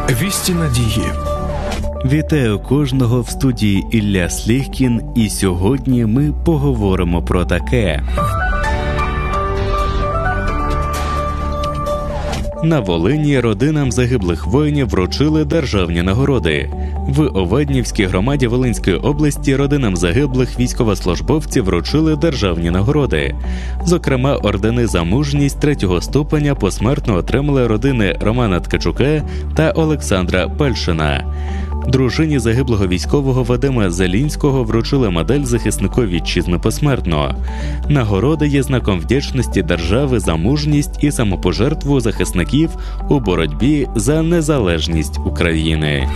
Вісті надії. Вітаю кожного в студії Ілля Сліхкін, і сьогодні ми поговоримо про таке. На Волині родинам загиблих воїнів вручили державні нагороди. В Оваднівській громаді Волинської області родинам загиблих військовослужбовців вручили державні нагороди. Зокрема, ордени за мужність 3-го ступеня посмертно отримали родини Романа Ткачука та Олександра Пельшина. Дружині загиблого військового Вадима Зелінського вручили медаль захиснику вітчизни посмертно. Нагорода є знаком вдячності держави за мужність і самопожертву захисників у боротьбі за незалежність України.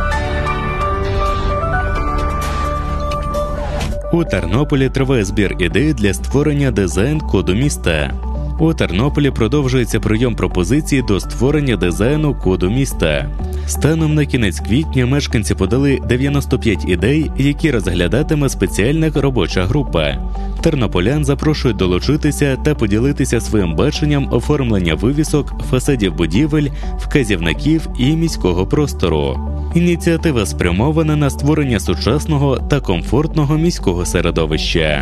У Тернополі триває збір ідей для створення дизайн-коду міста. У Тернополі продовжується прийом пропозицій до створення дизайну коду міста. Станом на кінець квітня мешканці подали 95 ідей, які розглядатиме спеціальна робоча група. Тернополян запрошують долучитися та поділитися своїм баченням оформлення вивісок, фасадів будівель, вказівників і міського простору. Ініціатива спрямована на створення сучасного та комфортного міського середовища.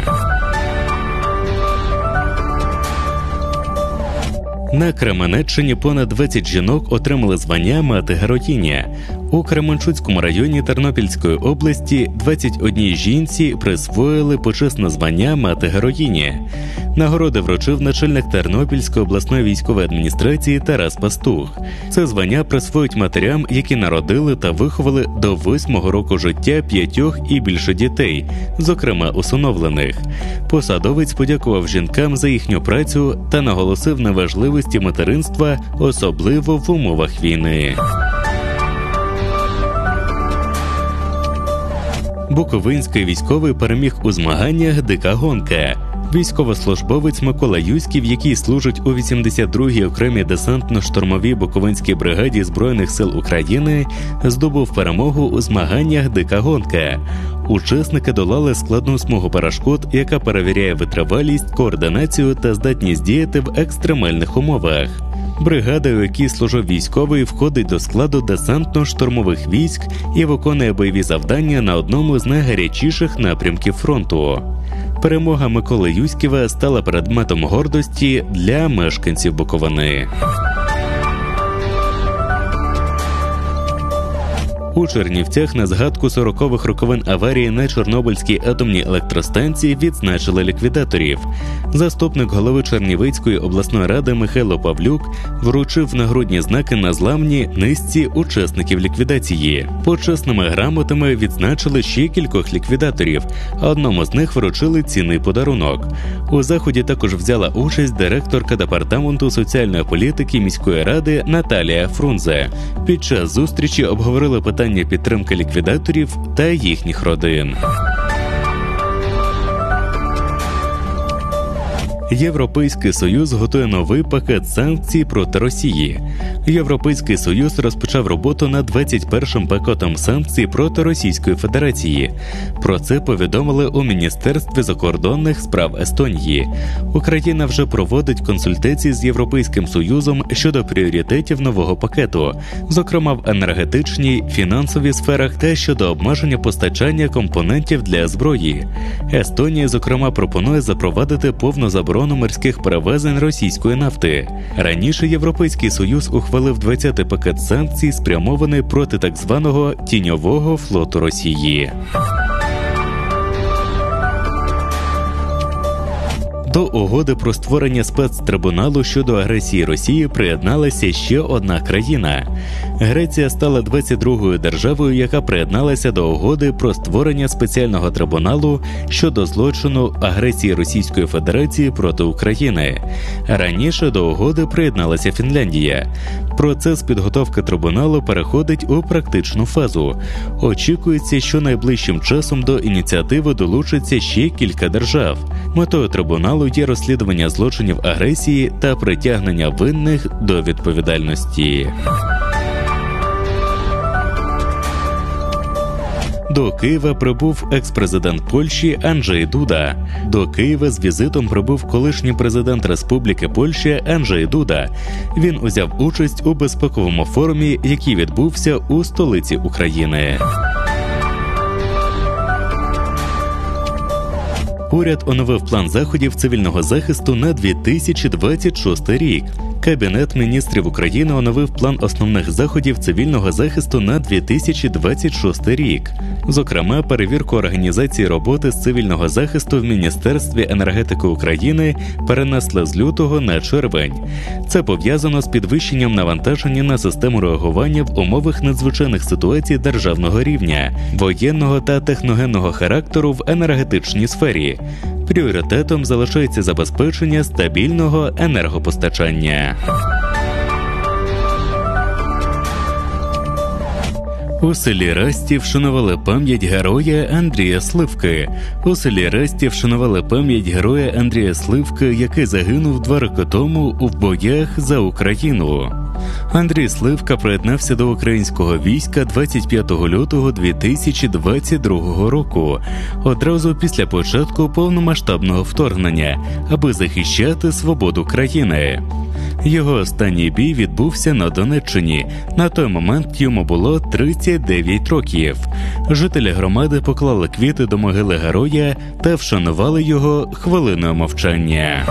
На Кременеччині понад 20 жінок отримали звання «Мати-героїня». У Кременчуцькому районі Тернопільської області 21 жінці присвоїли почесне звання «Мати-героїні». Нагороди вручив начальник Тернопільської обласної військової адміністрації Тарас Пастух. Це звання присвоюють матерям, які народили та виховали до 8-го року життя 5 і більше дітей, зокрема усиновлених. Посадовець подякував жінкам за їхню працю та наголосив на важливості материнства, особливо в умовах війни. Буковинський військовий переміг у змаганнях «Дика гонка». Військовослужбовець Микола Юськів, який служить у 82-й окремій десантно-штурмовій Буковинській бригаді Збройних сил України, здобув перемогу у змаганнях «Дика гонка». Учасники долали складну смугу перешкод, яка перевіряє витривалість, координацію та здатність діяти в екстремальних умовах. Бригада, у якій служив військовий, входить до складу десантно-штурмових військ і виконує бойові завдання на одному з найгарячіших напрямків фронту. Перемога Миколи Юськіва стала предметом гордості для мешканців Буковини. У Чернівцях на згадку 40-х роковин аварії на Чорнобильській атомній електростанції відзначили ліквідаторів. Заступник голови Чернівецької обласної ради Михайло Павлюк вручив нагрудні знаки на зламні низці учасників ліквідації. Почесними грамотами відзначили ще кількох ліквідаторів, а одному з них вручили цінний подарунок. У заході також взяла участь директорка департаменту соціальної політики міської ради Наталія Фрунзе. Під час зустрічі обговорили питання підтримки ліквідаторів та їхніх родин. Європейський Союз готує новий пакет санкцій проти Росії. Європейський Союз розпочав роботу над 21-м пакетом санкцій проти Російської Федерації. Про це повідомили у Міністерстві закордонних справ Естонії. Україна вже проводить консультації з Європейським Союзом щодо пріоритетів нового пакету, зокрема в енергетичній, фінансовій сферах та щодо обмеження постачання компонентів для зброї. Естонія, зокрема, пропонує запровадити повну заборону морських перевезень російської нафти. Раніше Європейський Союз ухвалив 20-й пакет санкцій, спрямований проти так званого «тіньового флоту Росії». До угоди про створення спецтрибуналу щодо агресії Росії приєдналася ще одна країна. Греція стала 22-ю державою, яка приєдналася до угоди про створення спеціального трибуналу щодо злочину агресії Російської Федерації проти України. Раніше до угоди приєдналася Фінляндія. Процес підготовки трибуналу переходить у практичну фазу. Очікується, що найближчим часом до ініціативи долучаться ще кілька держав. Метою трибуналу є розслідування злочинів агресії та притягнення винних до відповідальності. До Києва прибув екс-президент Польщі Анджей Дуда. До Києва з візитом прибув колишній президент Республіки Польща Анджей Дуда. Він узяв участь у безпековому форумі, який відбувся у столиці України. Уряд оновив план заходів цивільного захисту на 2026 рік. Кабінет міністрів України оновив план основних заходів цивільного захисту на 2026 рік. Зокрема, перевірку організації роботи з цивільного захисту в Міністерстві енергетики України перенесли з лютого на червень. Це пов'язано з підвищенням навантаження на систему реагування в умовах надзвичайних ситуацій державного рівня, воєнного та техногенного характеру в енергетичній сфері. Пріоритетом залишається забезпечення стабільного енергопостачання. У селі Расті вшанували пам'ять героя Андрія Сливки. У селі Расті вшанували пам'ять героя Андрія Сливки, який загинув 2 роки тому у боях за Україну. Андрій Сливка приєднався до українського війська 25 лютого 2022 року, одразу після початку повномасштабного вторгнення, аби захищати свободу країни. Його останній бій відбувся на Донеччині. На той момент йому було 39 років. Жителі громади поклали квіти до могили героя та вшанували його хвилиною мовчання.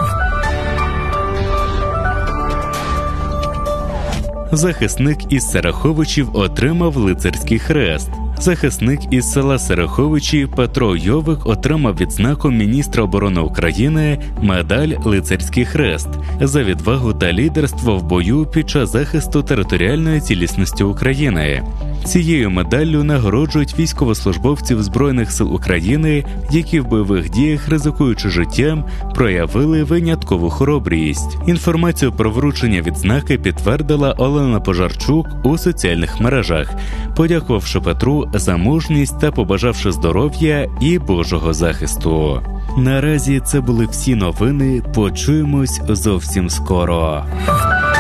Захисник із Сараховичів отримав лицарський хрест. Захисник із села Сараховичі Петро Йовик отримав відзнаку міністра оборони України медаль «Лицарський хрест» за відвагу та лідерство в бою під час захисту територіальної цілісності України. Цією медаллю нагороджують військовослужбовців Збройних сил України, які в бойових діях, ризикуючи життям, проявили виняткову хоробрість. Інформацію про вручення відзнаки підтвердила Олена Пожарчук у соціальних мережах, подякувавши Петру за мужність та побажавши здоров'я і Божого захисту. Наразі це були всі новини. Почуємось зовсім скоро.